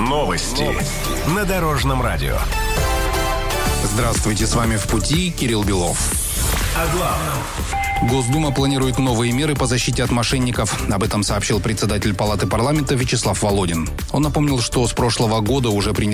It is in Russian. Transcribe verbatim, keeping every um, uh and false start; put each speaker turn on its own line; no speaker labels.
Новости. Новости. На Дорожном радио.
Здравствуйте, с вами «В пути» Кирилл Белов.
О главном.
Госдума планирует новые меры по защите от мошенников. Об этом сообщил председатель Палаты парламента Вячеслав Володин. Он напомнил, что с прошлого года уже принято